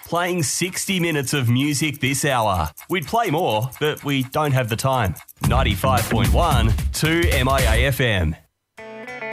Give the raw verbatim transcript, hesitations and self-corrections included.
playing sixty minutes of music this hour. We'd play more, but we don't have the time. ninety-five point one, two M I A F M.